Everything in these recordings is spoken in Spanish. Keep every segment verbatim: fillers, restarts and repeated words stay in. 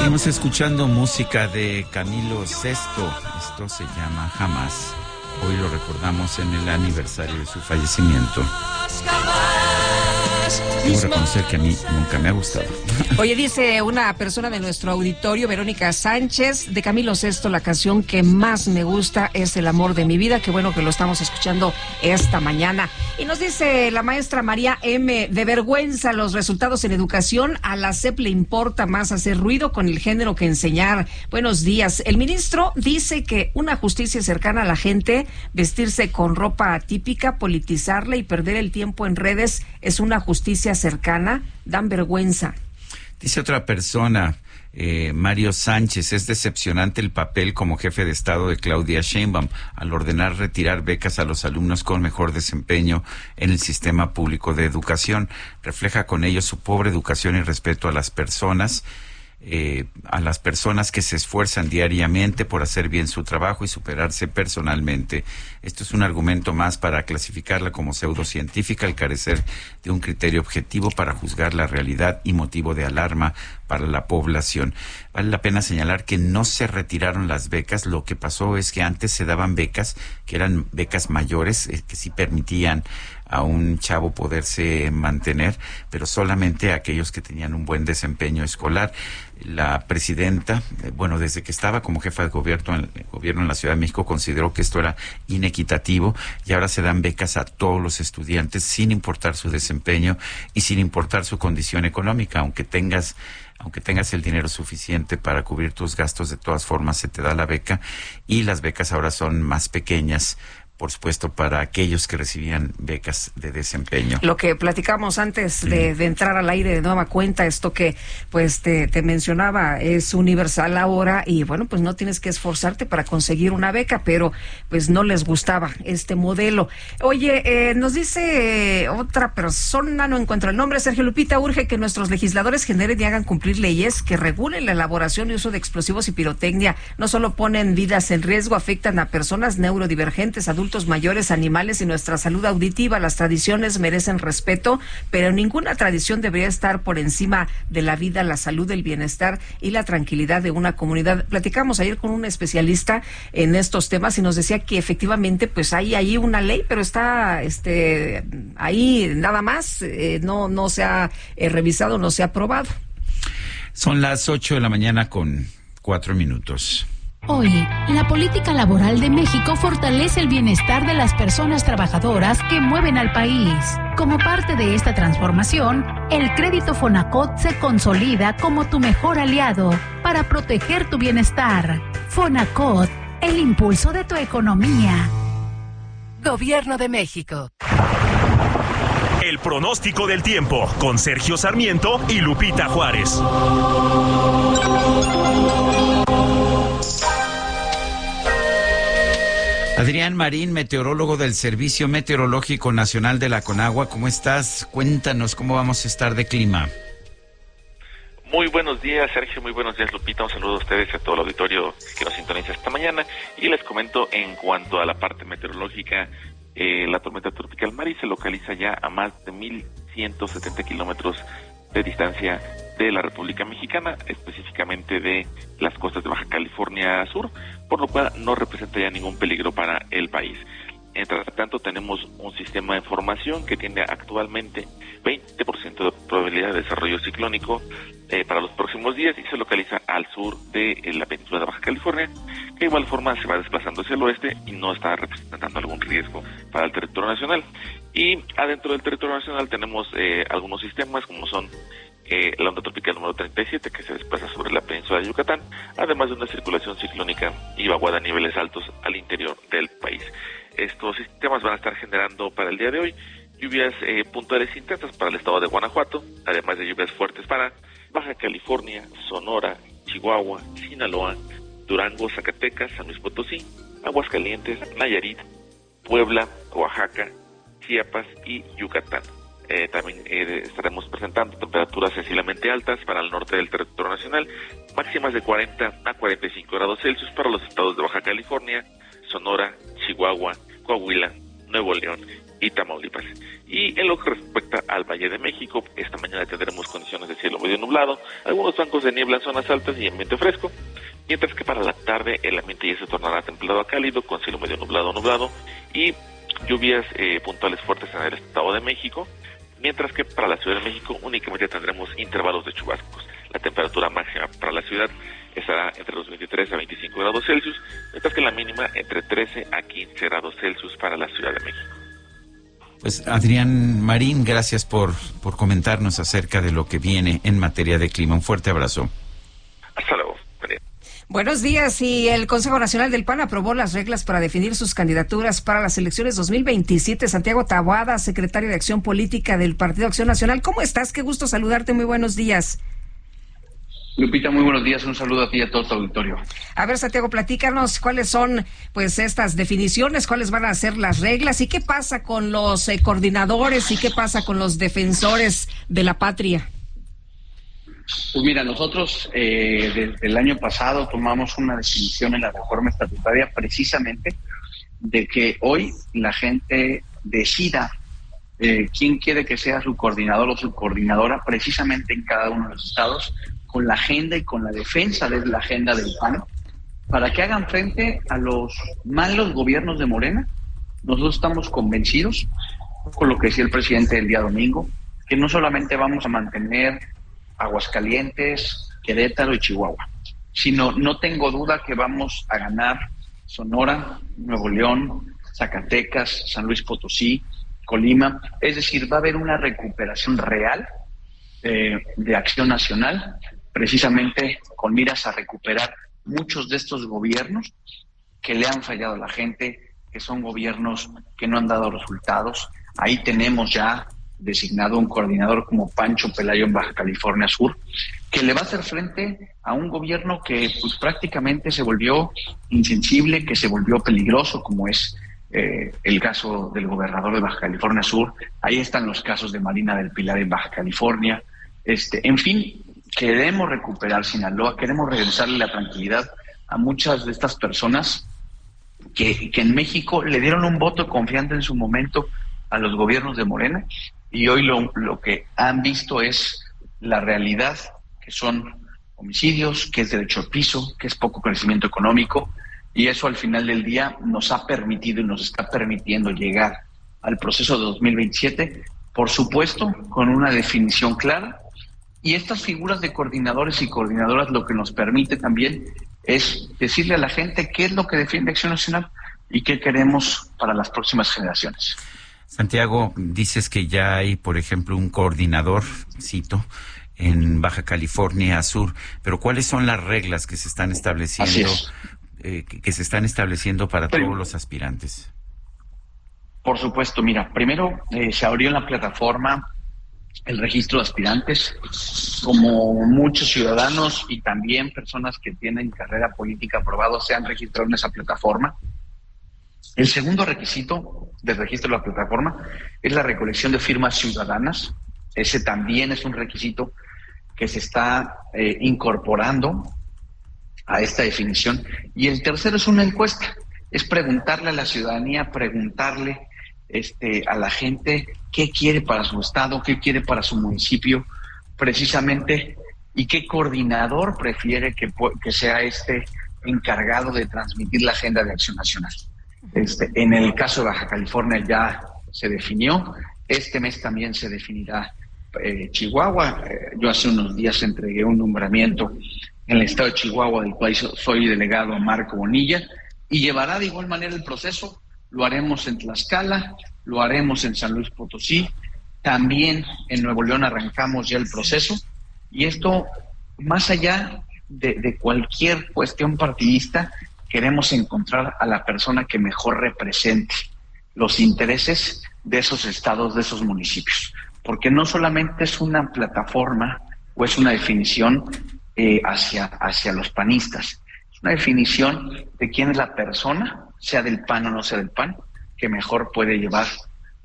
Seguimos escuchando música de Camilo Sesto. Esto se llama Jamás. Hoy lo recordamos en el aniversario de su fallecimiento. Debo reconocer que a mí nunca me ha gustado. Oye, dice una persona de nuestro auditorio, Verónica Sánchez, de Camilo Sesto, la canción que más me gusta es El amor de mi vida. Qué bueno que lo estamos escuchando esta mañana. Y nos dice la maestra María M., de vergüenza los resultados en educación. A la S E P le importa más hacer ruido con el género que enseñar. Buenos días. El ministro dice que una justicia cercana a la gente, vestirse con ropa atípica, politizarla y perder el tiempo en redes es una justicia cercana. Dan vergüenza. Dice otra persona, eh, Mario Sánchez, es decepcionante el papel como jefe de Estado de Claudia Sheinbaum al ordenar retirar becas a los alumnos con mejor desempeño en el sistema público de educación. Refleja con ello su pobre educación y respeto a las personas, eh, a las personas que se esfuerzan diariamente por hacer bien su trabajo y superarse personalmente. Esto es un argumento más para clasificarla como pseudocientífica al carecer de un criterio objetivo para juzgar la realidad y motivo de alarma para la población. Vale la pena señalar que no se retiraron las becas. Lo que pasó es que antes se daban becas que eran becas mayores, eh, que sí permitían a un chavo poderse mantener, pero solamente a aquellos que tenían un buen desempeño escolar. La presidenta, eh, bueno, desde que estaba como jefa de gobierno en, gobierno en la Ciudad de México, consideró que esto era inequitativo y ahora se dan becas a todos los estudiantes sin importar su desempeño y sin importar su condición económica. Aunque tengas aunque tengas el dinero suficiente para cubrir tus gastos, de todas formas se te da la beca, y las becas ahora son más pequeñas, por supuesto, para aquellos que recibían becas de desempeño. Lo que platicamos antes de, de entrar al aire de nueva cuenta, esto que pues te, te mencionaba, es universal ahora y bueno, pues no tienes que esforzarte para conseguir una beca, pero pues no les gustaba este modelo. Oye, eh, nos dice otra persona, no encuentro el nombre, Sergio Lupita, urge que nuestros legisladores generen y hagan cumplir leyes que regulen la elaboración y uso de explosivos y pirotecnia. No solo ponen vidas en riesgo, afectan a personas neurodivergentes, adultos mayores, animales y nuestra salud auditiva. Las tradiciones merecen respeto, pero ninguna tradición debería estar por encima de la vida, la salud, el bienestar y la tranquilidad de una comunidad. Platicamos ayer con un especialista en estos temas y nos decía que efectivamente pues hay ahí una ley, pero está este ahí nada más, eh, no, no se ha eh, revisado, no se ha aprobado. Son las ocho de la mañana con cuatro minutos. Hoy, la política laboral de México fortalece el bienestar de las personas trabajadoras que mueven al país. Como parte de esta transformación, el crédito Fonacot se consolida como tu mejor aliado para proteger tu bienestar. Fonacot, el impulso de tu economía. Gobierno de México. El pronóstico del tiempo con Sergio Sarmiento y Lupita Juárez. Adrián Marín, meteorólogo del Servicio Meteorológico Nacional de la Conagua, ¿cómo estás? Cuéntanos cómo vamos a estar de clima. Muy buenos días, Sergio, muy buenos días, Lupita. Un saludo a ustedes y a todo el auditorio que nos sintoniza esta mañana. Y les comento en cuanto a la parte meteorológica, eh, la tormenta tropical Mari se localiza ya a más de mil ciento setenta kilómetros de distancia de la República Mexicana, específicamente de las costas de Baja California Sur, por lo cual no representa ya ningún peligro para el país. Entre tanto, tenemos un sistema de formación que tiene actualmente veinte por ciento de probabilidad de desarrollo ciclónico eh, para los próximos días y se localiza al sur de eh, la península de Baja California, que de igual forma se va desplazando hacia el oeste y no está representando algún riesgo para el territorio nacional. Y adentro del territorio nacional tenemos eh, algunos sistemas como son Eh, la onda tropical número treinta y siete, que se desplaza sobre la península de Yucatán, además de una circulación ciclónica y vaguada a niveles altos al interior del país. Estos sistemas van a estar generando para el día de hoy lluvias eh, puntuales intensas para el estado de Guanajuato, además de lluvias fuertes para Baja California, Sonora, Chihuahua, Sinaloa, Durango, Zacatecas, San Luis Potosí, Aguascalientes, Nayarit, Puebla, Oaxaca, Chiapas y Yucatán. Eh, también eh, estaremos presentando temperaturas sensiblemente altas para el norte del territorio nacional, máximas de cuarenta a cuarenta y cinco grados Celsius para los estados de Baja California, Sonora, Chihuahua, Coahuila, Nuevo León y Tamaulipas. Y en lo que respecta al Valle de México, esta mañana tendremos condiciones de cielo medio nublado, algunos bancos de niebla en zonas altas y ambiente fresco, mientras que para la tarde el ambiente ya se tornará templado a cálido con cielo medio nublado nublado y lluvias eh, puntuales fuertes en el Estado de México, mientras que para la Ciudad de México únicamente tendremos intervalos de chubascos. La temperatura máxima para la ciudad estará entre los veintitrés a veinticinco grados Celsius, mientras que la mínima entre trece a quince grados Celsius para la Ciudad de México. Pues Adrián Marín, gracias por, por comentarnos acerca de lo que viene en materia de clima. Un fuerte abrazo. Hasta luego. Buenos días. Y el Consejo Nacional del P A N aprobó las reglas para definir sus candidaturas para las elecciones dos mil veintisiete. Santiago Taboada, secretario de Acción Política del Partido Acción Nacional. ¿Cómo estás? Qué gusto saludarte. Muy buenos días. Lupita, muy buenos días. Un saludo a ti y a todo tu auditorio. A ver, Santiago, platícanos cuáles son pues estas definiciones, cuáles van a ser las reglas y qué pasa con los eh, coordinadores y qué pasa con los defensores de la patria. Pues mira, nosotros eh, desde el año pasado tomamos una definición en la reforma estatutaria precisamente de que hoy la gente decida eh, quién quiere que sea su coordinador o su coordinadora precisamente en cada uno de los estados, con la agenda y con la defensa de la agenda del P A N, para que hagan frente a los malos gobiernos de Morena. Nosotros estamos convencidos, con lo que decía el presidente el día domingo, que no solamente vamos a mantener Aguascalientes, Querétaro y Chihuahua, sino no tengo duda que vamos a ganar Sonora, Nuevo León, Zacatecas, San Luis Potosí, Colima. Es decir, va a haber una recuperación real eh, de Acción Nacional, precisamente con miras a recuperar muchos de estos gobiernos que le han fallado a la gente, que son gobiernos que no han dado resultados. Ahí tenemos ya designado un coordinador como Pancho Pelayo en Baja California Sur, que le va a hacer frente a un gobierno que pues prácticamente se volvió insensible, que se volvió peligroso, como es eh, el caso del gobernador de Baja California Sur. Ahí están los casos de Marina del Pilar en Baja California. Este, en fin, queremos recuperar Sinaloa, queremos regresarle la tranquilidad a muchas de estas personas que, que en México le dieron un voto de confianza en su momento a los gobiernos de Morena, y hoy lo, lo que han visto es la realidad, que son homicidios, que es derecho al piso, que es poco crecimiento económico, y eso al final del día nos ha permitido y nos está permitiendo llegar al proceso de dos mil veintisiete, por supuesto, con una definición clara, y estas figuras de coordinadores y coordinadoras lo que nos permite también es decirle a la gente qué es lo que defiende Acción Nacional y qué queremos para las próximas generaciones. Santiago, dices que ya hay, por ejemplo, un coordinador, cito, en Baja California Sur, pero ¿cuáles son las reglas que se están estableciendo, eh, que, que se están estableciendo para pero, todos los aspirantes? Por supuesto, mira, primero eh, se abrió en la plataforma el registro de aspirantes. Como muchos ciudadanos y también personas que tienen carrera política aprobada se han registrado en esa plataforma. El segundo requisito del registro de la plataforma es la recolección de firmas ciudadanas. Ese también es un requisito que se está eh, incorporando a esta definición. Y el tercero es una encuesta, es preguntarle a la ciudadanía, preguntarle este, a la gente qué quiere para su estado, qué quiere para su municipio, precisamente, y qué coordinador prefiere que, que sea este encargado de transmitir la agenda de Acción Nacional. Este, en el caso de Baja California ya se definió, este mes también se definirá eh, Chihuahua. Eh, yo hace unos días entregué un nombramiento en el estado de Chihuahua, del cual soy delegado, a Marco Bonilla, y llevará de igual manera el proceso. Lo haremos en Tlaxcala, lo haremos en San Luis Potosí, también en Nuevo León arrancamos ya el proceso, y esto, más allá de, de cualquier cuestión partidista, queremos encontrar a la persona que mejor represente los intereses de esos estados, de esos municipios, porque no solamente es una plataforma o es una definición eh, hacia, hacia los panistas, es una definición de quién es la persona, sea del P A N o no sea del P A N, que mejor puede llevar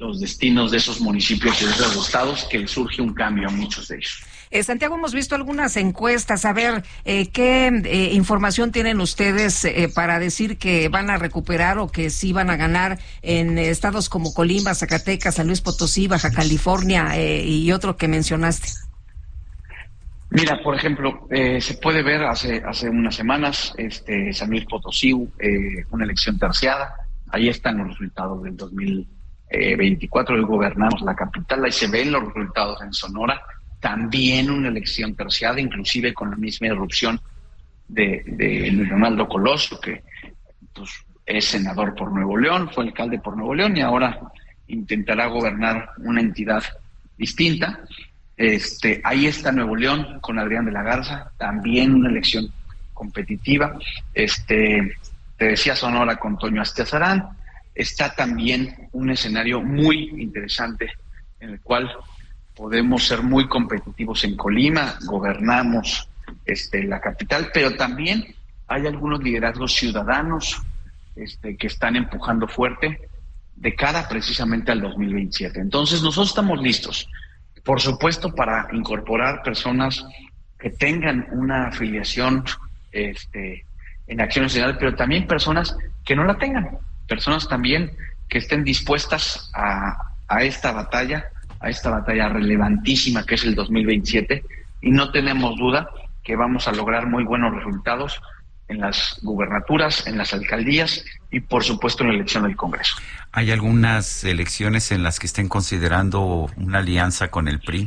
los destinos de esos municipios y de esos estados, que surge un cambio a muchos de ellos. Eh, Santiago, hemos visto algunas encuestas. A ver, eh, ¿qué eh, información tienen ustedes eh, para decir que van a recuperar o que sí van a ganar en estados como Colima, Zacatecas, San Luis Potosí, Baja California eh, y otro que mencionaste? Mira, por ejemplo, eh, se puede ver hace hace unas semanas este San Luis Potosí, eh, una elección terciada. Ahí están los resultados del dos mil veinticuatro. Hoy gobernamos la capital, ahí se ven los resultados en Sonora. También una elección terciada, inclusive con la misma irrupción de, de Luis Donaldo Colosio, que pues, es senador por Nuevo León, fue alcalde por Nuevo León y ahora intentará gobernar una entidad distinta. Este, ahí está Nuevo León con Adrián de la Garza, también una elección competitiva. Este, te decía Sonora con Toño Astiazarán. Está también un escenario muy interesante en el cual podemos ser muy competitivos en Colima, gobernamos este, la capital, pero también hay algunos liderazgos ciudadanos este, que están empujando fuerte de cara precisamente al dos mil veintisiete. Entonces nosotros estamos listos, por supuesto, para incorporar personas que tengan una afiliación este, en Acción Nacional, pero también personas que no la tengan, personas también que estén dispuestas a, a esta batalla, a esta batalla relevantísima que es el dos mil veintisiete, y no tenemos duda que vamos a lograr muy buenos resultados en las gubernaturas, en las alcaldías y por supuesto en la elección del Congreso. ¿Hay algunas elecciones en las que estén considerando una alianza con el P R I?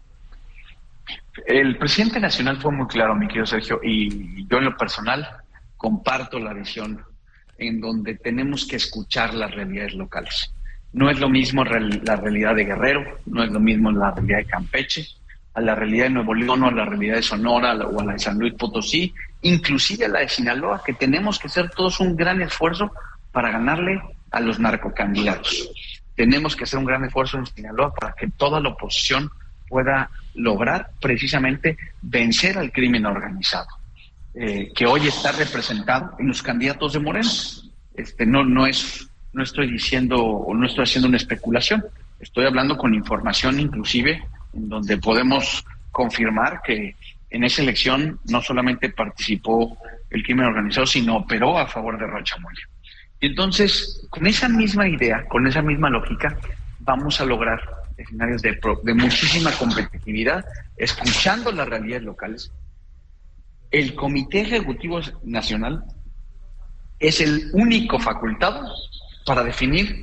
El presidente nacional fue muy claro, mi querido Sergio, y yo en lo personal comparto la visión en donde tenemos que escuchar las realidades locales. No es lo mismo la realidad de Guerrero, no es lo mismo la realidad de Campeche, a la realidad de Nuevo León, o a la realidad de Sonora, o a la de San Luis Potosí, inclusive a la de Sinaloa, que tenemos que hacer todos un gran esfuerzo para ganarle a los narcocandidatos. Tenemos que hacer un gran esfuerzo en Sinaloa para que toda la oposición pueda lograr precisamente vencer al crimen organizado, eh, que hoy está representado en los candidatos de Morena. Este, no, no es... No estoy diciendo o no estoy haciendo una especulación, estoy hablando con información inclusive en donde podemos confirmar que en esa elección no solamente participó el crimen organizado, sino operó a favor de Rocha Moya. Y entonces, con esa misma idea, con esa misma lógica, vamos a lograr escenarios de, de muchísima competitividad, escuchando las realidades locales. El Comité Ejecutivo Nacional es el único facultado para definir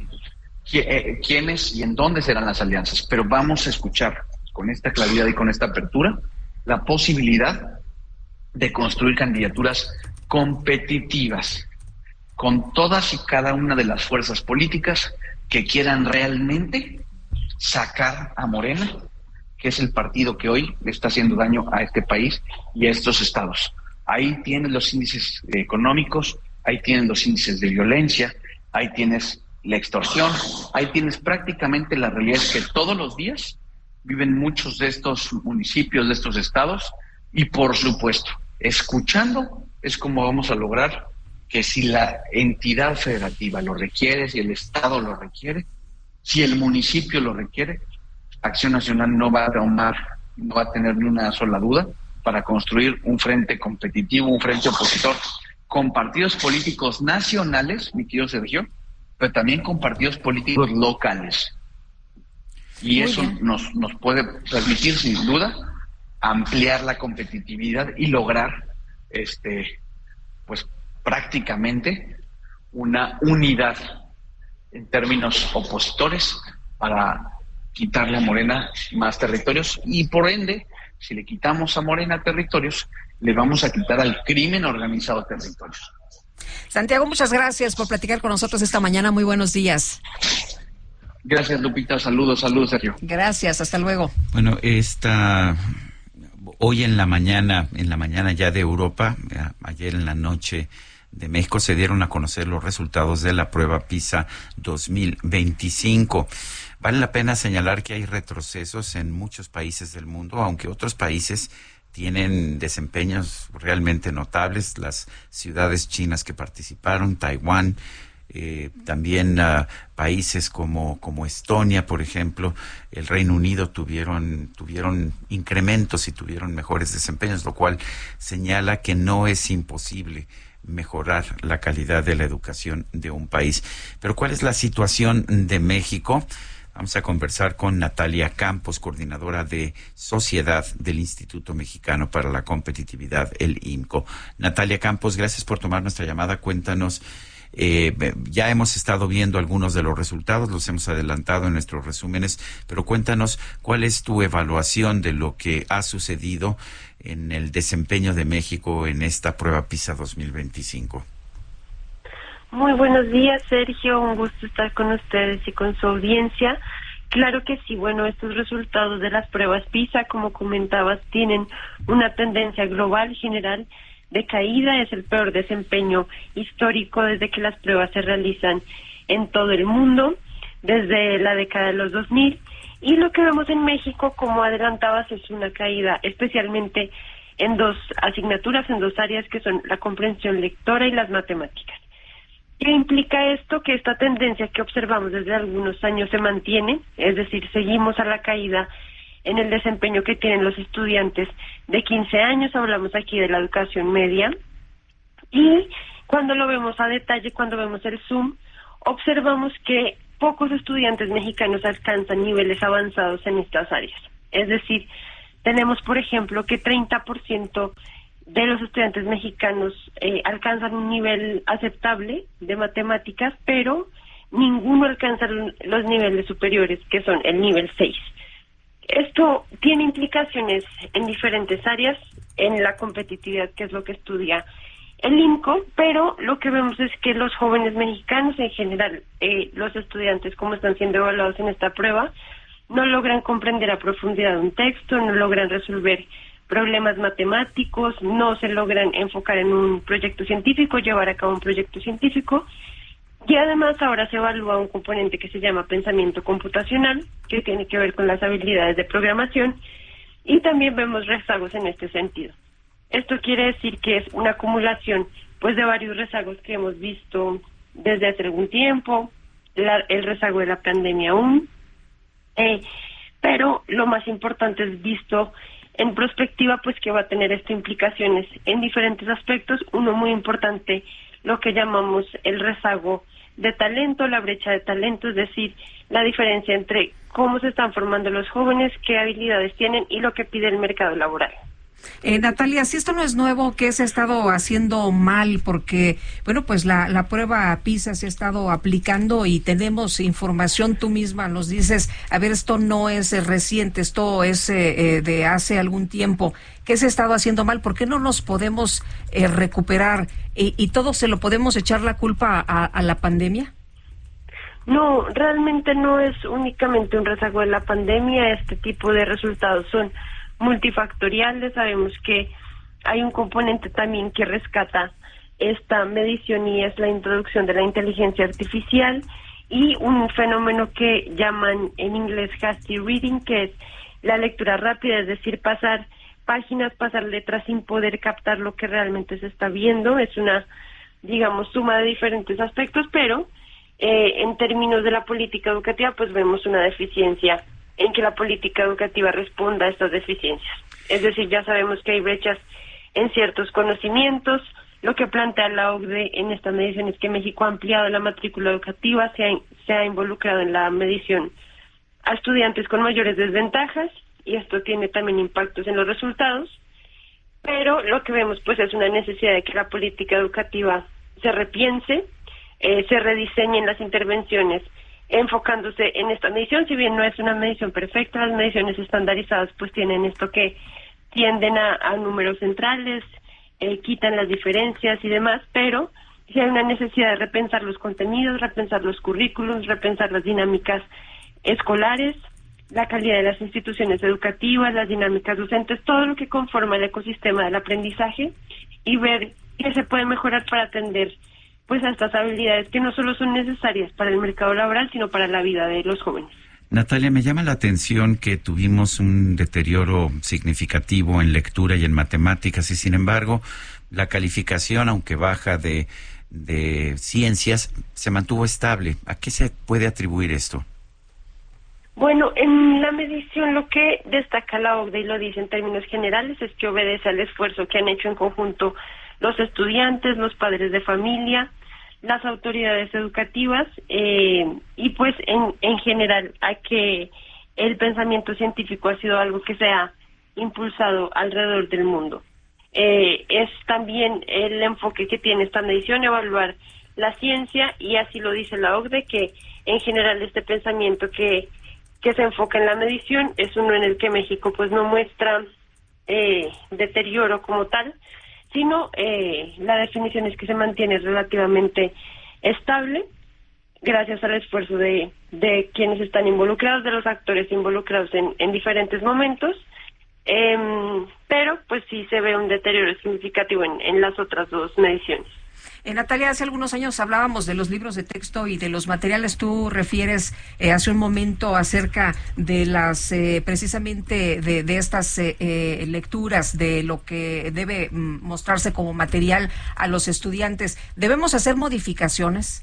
quiénes y en dónde serán las alianzas, pero vamos a escuchar con esta claridad y con esta apertura la posibilidad de construir candidaturas competitivas con todas y cada una de las fuerzas políticas que quieran realmente sacar a Morena, que es el partido que hoy le está haciendo daño a este país y a estos estados. Ahí tienen los índices económicos, ahí tienen los índices de violencia, ahí tienes la extorsión, ahí tienes prácticamente la realidad que todos los días viven muchos de estos municipios, de estos estados, y por supuesto, escuchando es como vamos a lograr que si la entidad federativa lo requiere, si el estado lo requiere, si el municipio lo requiere, Acción Nacional no va a tomar, no va a tener ni una sola duda para construir un frente competitivo, un frente opositor, con partidos políticos nacionales, mi querido Sergio, pero también con partidos políticos locales. Y eso nos, nos puede permitir, sin duda, ampliar la competitividad y lograr, este, pues, prácticamente una unidad en términos opositores para quitarle a Morena más territorios y, por ende, si le quitamos a Morena territorios, le vamos a quitar al crimen organizado territorios. Santiago, muchas gracias por platicar con nosotros esta mañana. Muy buenos días. Gracias, Lupita. Saludos, saludos, Sergio. Gracias, hasta luego. Bueno, esta hoy en la mañana, en la mañana ya de Europa, ayer en la noche de México, se dieron a conocer los resultados de la prueba PISA dos mil veinticinco. Vale la pena señalar que hay retrocesos en muchos países del mundo, aunque otros países tienen desempeños realmente notables. Las ciudades chinas que participaron, Taiwán, eh, también uh, países como, como Estonia, por ejemplo, el Reino Unido tuvieron, tuvieron incrementos y tuvieron mejores desempeños, lo cual señala que no es imposible mejorar la calidad de la educación de un país. Pero ¿cuál es la situación de México? Vamos a conversar con Natalia Campos, coordinadora de Sociedad del Instituto Mexicano para la Competitividad, el I M C O. Natalia Campos, gracias por tomar nuestra llamada. Cuéntanos, eh, ya hemos estado viendo algunos de los resultados, los hemos adelantado en nuestros resúmenes, pero cuéntanos cuál es tu evaluación de lo que ha sucedido en el desempeño de México en esta prueba PISA dos mil veinticinco. Muy buenos días, Sergio. Un gusto estar con ustedes y con su audiencia. Claro que sí, bueno, estos resultados de las pruebas PISA, como comentabas, tienen una tendencia global general de caída. Es el peor desempeño histórico desde que las pruebas se realizan en todo el mundo, desde la década de los dos mil. Y lo que vemos en México, como adelantabas, es una caída especialmente en dos asignaturas, en dos áreas que son la comprensión lectora y las matemáticas. ¿Qué implica esto? Que esta tendencia que observamos desde algunos años se mantiene, es decir, seguimos a la caída en el desempeño que tienen los estudiantes de quince años, hablamos aquí de la educación media, y cuando lo vemos a detalle, cuando vemos el Zoom, observamos que pocos estudiantes mexicanos alcanzan niveles avanzados en estas áreas. Es decir, tenemos, por ejemplo, que treinta por ciento de los estudiantes mexicanos eh, alcanzan un nivel aceptable de matemáticas, pero ninguno alcanza los niveles superiores, que son el nivel seis. Esto tiene implicaciones en diferentes áreas, en la competitividad, que es lo que estudia el I M C O, pero lo que vemos es que los jóvenes mexicanos, en general, eh, los estudiantes, como están siendo evaluados en esta prueba, no logran comprender a profundidad un texto, no logran resolver problemas matemáticos, no se logran enfocar en un proyecto científico, llevar a cabo un proyecto científico, y además ahora se evalúa un componente que se llama pensamiento computacional, que tiene que ver con las habilidades de programación, y también vemos rezagos en este sentido. Esto quiere decir que es una acumulación pues de varios rezagos que hemos visto desde hace algún tiempo, la, el rezago de la pandemia aún, eh, pero lo más importante es visto en perspectiva, pues que va a tener esto implicaciones en diferentes aspectos. Uno muy importante, lo que llamamos el rezago de talento, la brecha de talento, es decir, la diferencia entre cómo se están formando los jóvenes, qué habilidades tienen y lo que pide el mercado laboral. Eh, Natalia, si esto no es nuevo, ¿qué se ha estado haciendo mal? Porque, bueno, pues la, la prueba PISA se ha estado aplicando y tenemos información, tú misma nos dices, a ver, esto no es eh, reciente, esto es eh, eh, de hace algún tiempo. ¿Qué se ha estado haciendo mal? ¿Por qué no nos podemos eh, recuperar? ¿Y, y todo se lo podemos echar la culpa a, a la pandemia? No, realmente no es únicamente un rezago de la pandemia. Este tipo de resultados son multifactoriales. Sabemos que hay un componente también que rescata esta medición y es la introducción de la inteligencia artificial y un fenómeno que llaman en inglés hasty reading, que es la lectura rápida, es decir, pasar páginas, pasar letras sin poder captar lo que realmente se está viendo. Es una, digamos, suma de diferentes aspectos, pero eh, en términos de la política educativa, pues vemos una deficiencia en que la política educativa responda a estas deficiencias. Es decir, ya sabemos que hay brechas en ciertos conocimientos. Lo que plantea la O C D E en esta medición es que México ha ampliado la matrícula educativa, se ha, se ha involucrado en la medición a estudiantes con mayores desventajas, y esto tiene también impactos en los resultados, pero lo que vemos pues es una necesidad de que la política educativa se repiense, eh, se rediseñen las intervenciones enfocándose en esta medición. Si bien no es una medición perfecta, las mediciones estandarizadas pues tienen esto que tienden a, a números centrales, eh, quitan las diferencias y demás, pero sí hay una necesidad de repensar los contenidos, repensar los currículos, repensar las dinámicas escolares, la calidad de las instituciones educativas, las dinámicas docentes, todo lo que conforma el ecosistema del aprendizaje, y ver qué se puede mejorar para atender pues a estas habilidades que no solo son necesarias para el mercado laboral, sino para la vida de los jóvenes. Natalia, me llama la atención que tuvimos un deterioro significativo en lectura y en matemáticas, y sin embargo, la calificación, aunque baja de de Ciencias se mantuvo estable. ¿A qué se puede atribuir esto? Bueno, en la medición lo que destaca la O C D E y lo dice en términos generales es que obedece al esfuerzo que han hecho en conjunto los estudiantes, los padres de familia, las autoridades educativas eh, y pues en, en general a que el pensamiento científico ha sido algo que se ha impulsado alrededor del mundo. Eh, es también el enfoque que tiene esta medición, evaluar la ciencia, y así lo dice la O C D E, que en general este pensamiento que, que se enfoca en la medición es uno en el que México pues no muestra eh, deterioro como tal, sino eh, la definición es que se mantiene relativamente estable gracias al esfuerzo de, de quienes están involucrados, de los actores involucrados en, en diferentes momentos, eh, pero pues sí se ve un deterioro significativo en, en las otras dos mediciones. Eh, Natalia, hace algunos años hablábamos de los libros de texto y de los materiales. Tú refieres eh, hace un momento acerca de las, eh, precisamente de, de estas eh, eh, lecturas, de lo que debe mm, mostrarse como material a los estudiantes. ¿Debemos hacer modificaciones?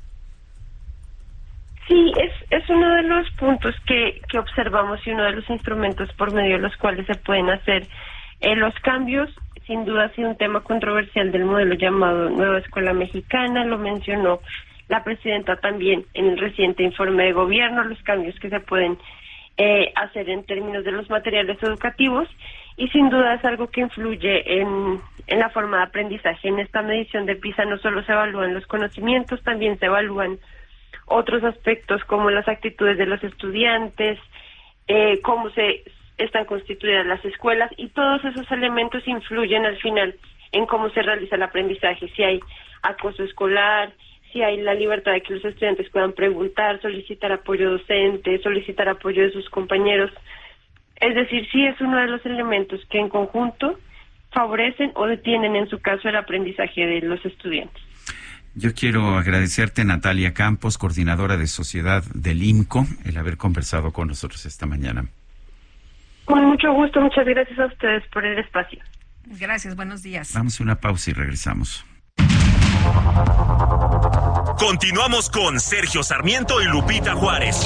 Sí, es, es uno de los puntos que, que observamos y uno de los instrumentos por medio de los cuales se pueden hacer eh, los cambios. Sin duda ha sido un tema controversial del modelo llamado Nueva Escuela Mexicana, lo mencionó la presidenta también en el reciente informe de gobierno, los cambios que se pueden eh, hacer en términos de los materiales educativos, y sin duda es algo que influye en, en la forma de aprendizaje. En esta medición de PISA no solo se evalúan los conocimientos, también se evalúan otros aspectos como las actitudes de los estudiantes, eh, cómo se están constituidas las escuelas, y todos esos elementos influyen al final en cómo se realiza el aprendizaje, si hay acoso escolar, si hay la libertad de que los estudiantes puedan preguntar, solicitar apoyo docente, solicitar apoyo de sus compañeros. Es decir, sí es uno de los elementos que en conjunto favorecen o detienen en su caso el aprendizaje de los estudiantes. Yo quiero agradecerte, Natalia Campos, coordinadora de Sociedad del I M C O, el haber conversado con nosotros esta mañana. Con mucho gusto, muchas gracias a ustedes por el espacio. Gracias, buenos días. Vamos a una pausa y regresamos. Continuamos con Sergio Sarmiento y Lupita Juárez.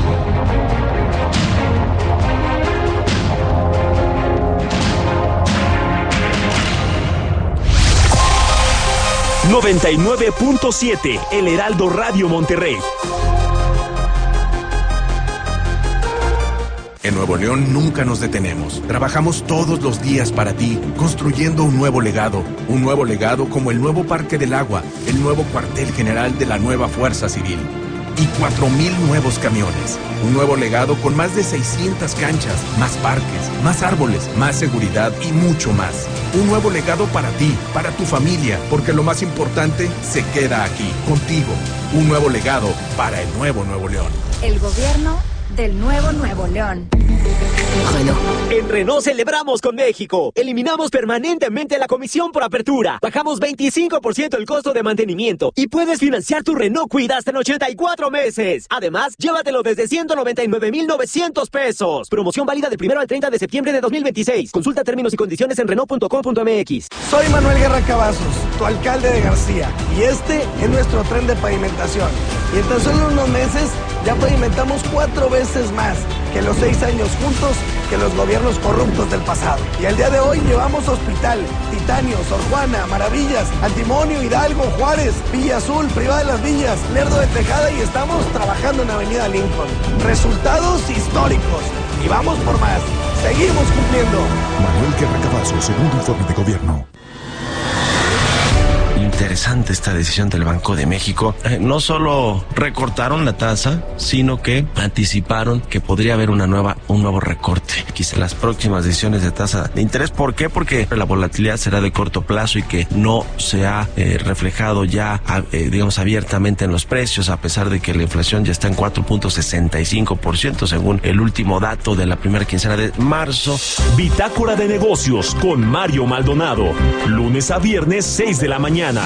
noventa y nueve punto siete, El Heraldo Radio Monterrey. En Nuevo León nunca nos detenemos. Trabajamos todos los días para ti, construyendo un nuevo legado. Un nuevo legado como el nuevo Parque del Agua, el nuevo cuartel general de la nueva Fuerza Civil. Y cuatro mil nuevos camiones. Un nuevo legado con más de seiscientas canchas, más parques, más árboles, más seguridad y mucho más. Un nuevo legado para ti, para tu familia, porque lo más importante se queda aquí, contigo. Un nuevo legado para el nuevo Nuevo León. El gobierno del nuevo Nuevo León. Renault. En Renault celebramos con México. Eliminamos permanentemente la comisión por apertura. Bajamos veinticinco por ciento el costo de mantenimiento y puedes financiar tu Renault Kwid hasta en ochenta y cuatro meses. Además, llévatelo desde ciento noventa y nueve mil novecientos pesos. Promoción válida del primero al treinta de septiembre de dos mil veintiséis. Consulta términos y condiciones en Renault punto com punto m x. Soy Manuel Guerra Cavazos, tu alcalde de García, y este es nuestro tren de pavimentación. Y en tan solo unos meses ya pavimentamos cuatro veces más que los seis años juntos que los gobiernos corruptos del pasado. Y al día de hoy llevamos Hospital, Titanio, Sor Juana, Maravillas, Antimonio, Hidalgo, Juárez, Villa Azul, Privada de las Villas, Lerdo de Tejada, y estamos trabajando en Avenida Lincoln. Resultados históricos. Y vamos por más. Seguimos cumpliendo. Manuel Guerra Cavazos, segundo informe de gobierno. Interesante esta decisión del Banco de México. Eh, no solo recortaron la tasa, sino que anticiparon que podría haber una nueva, un nuevo recorte. Quizá en las próximas decisiones de tasa de interés. ¿Por qué? Porque la volatilidad será de corto plazo y que no se ha eh, reflejado ya, eh, digamos, abiertamente en los precios, a pesar de que la inflación ya está en cuatro punto sesenta y cinco por ciento según el último dato de la primera quincena de marzo. Bitácora de negocios con Mario Maldonado. Lunes a viernes, seis de la mañana.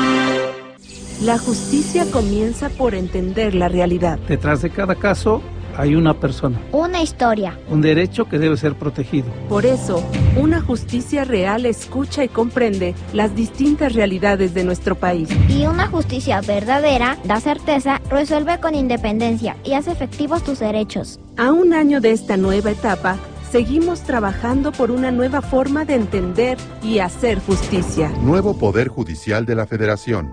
La justicia comienza por entender la realidad. Detrás de cada caso hay una persona. Una historia. Un derecho que debe ser protegido. Por eso, una justicia real escucha y comprende las distintas realidades de nuestro país. Y una justicia verdadera da certeza, resuelve con independencia y hace efectivos tus derechos. A un año de esta nueva etapa, seguimos trabajando por una nueva forma de entender y hacer justicia. Nuevo Poder Judicial de la Federación.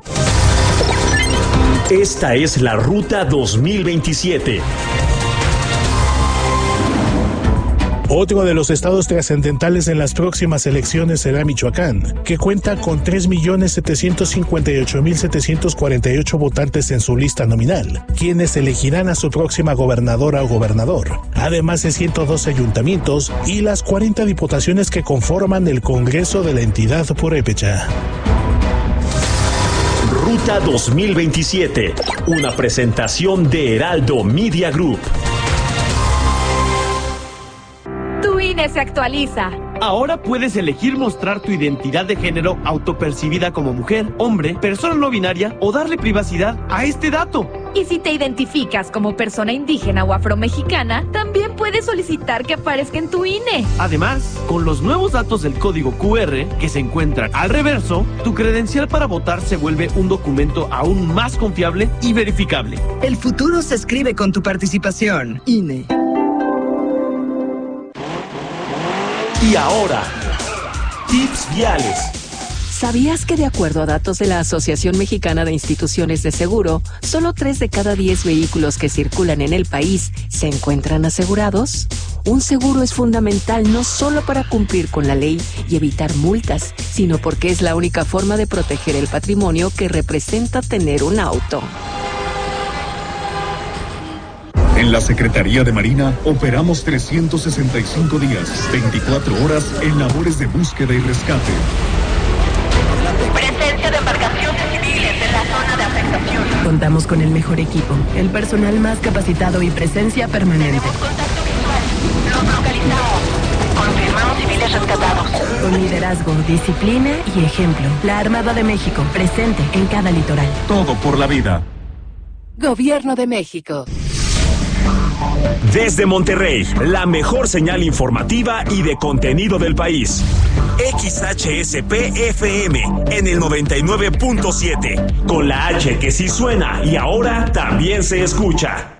Esta es la Ruta dos mil veintisiete. Otro de los estados trascendentales en las próximas elecciones será Michoacán, que cuenta con tres millones setecientos cincuenta y ocho mil setecientos cuarenta y ocho votantes en su lista nominal, quienes elegirán a su próxima gobernadora o gobernador, además de ciento doce ayuntamientos y las cuarenta diputaciones que conforman el Congreso de la entidad purépecha. Ruta dos mil veintisiete, una presentación de Heraldo Media Group. Tu I N E se actualiza. Ahora puedes elegir mostrar tu identidad de género autopercibida como mujer, hombre, persona no binaria o darle privacidad a este dato. Y si te identificas como persona indígena o afromexicana, también puedes solicitar que aparezca en tu I N E. Además, con los nuevos datos del código Q R que se encuentran al reverso, tu credencial para votar se vuelve un documento aún más confiable y verificable. El futuro se escribe con tu participación. I N E. Y ahora, tips viales. ¿Sabías que de acuerdo a datos de la Asociación Mexicana de Instituciones de Seguro, solo tres de cada diez vehículos que circulan en el país se encuentran asegurados? Un seguro es fundamental no solo para cumplir con la ley y evitar multas, sino porque es la única forma de proteger el patrimonio que representa tener un auto. En la Secretaría de Marina operamos trescientos sesenta y cinco días, veinticuatro horas en labores de búsqueda y rescate. Presencia de embarcaciones civiles en la zona de afectación. Contamos con el mejor equipo, el personal más capacitado y presencia permanente. Tenemos contacto visual. Los localizamos. Confirmamos civiles rescatados. Con liderazgo, disciplina y ejemplo. La Armada de México, presente en cada litoral. Todo por la vida. Gobierno de México. Desde Monterrey, la mejor señal informativa y de contenido del país. X H S P F M en el noventa y nueve punto siete. Con la H que sí suena y ahora también se escucha.